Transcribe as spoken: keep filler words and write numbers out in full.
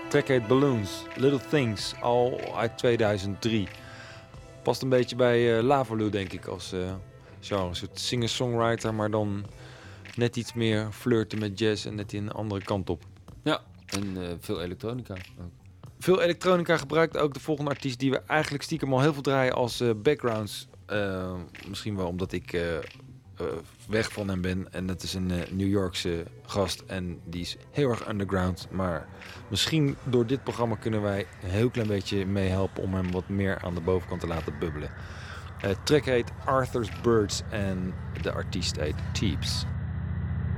track heet Balloons, Little Things, al uit tweeduizend drie. Past een beetje bij uh, Lavaloo, denk ik, als uh, genre. Een soort singer-songwriter, maar dan net iets meer flirten met jazz en net een andere kant op. Ja, en uh, veel elektronica ook. Veel elektronica gebruikt ook de volgende artiest die we eigenlijk stiekem al heel veel draaien als uh, backgrounds. Uh, misschien wel omdat ik uh, uh, weg van hem ben. En dat is een uh, New Yorkse gast en die is heel erg underground. Maar misschien door dit programma kunnen wij een heel klein beetje meehelpen om hem wat meer aan de bovenkant te laten bubbelen. Het uh, track heet Arthur's Birds en de artiest heet Teeps.